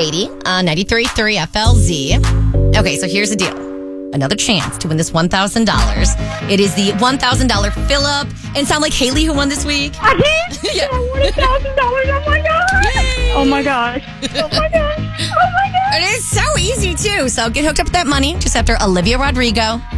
Katie on 93.3 FLZ. Okay, so here's the deal. Another chance to win this $1,000. It is the $1,000 fill-up. And sound like Haley who won this week. I did? Yeah. I won $1,000. Oh, my God. Yay. Oh, my gosh. Oh, my gosh. Oh, my God. It is so easy, too. So get hooked up with that money just after Olivia Rodrigo